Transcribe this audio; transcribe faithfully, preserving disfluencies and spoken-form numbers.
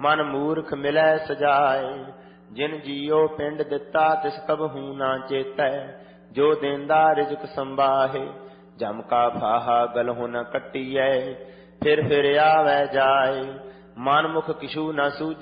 ਮਨ ਮੂਰਖ ਮਿਲੈ ਸਜਾਏ। ਜਿਨ ਜੀਓ ਪਿੰਡ ਦਿੱਤਾ ਤਿਸ ਕਬਹੂ ਨਾ ਚੇਤੈ। ਜੋ ਦੇਂਦਾ ਰਿਜ਼ਕ ਸੰਬਾਹੇ ਜਮ ਕਾ ਫਾਹਾ ਗਲਹੁ ਨ ਕੱਟੀਐ। ਫਿਰ ਫਿਰ ਆਵੈ ਜਾਏ ਮਨ ਮੁਖ ਕਿਛੂ ਨ ਸੂਝੈ।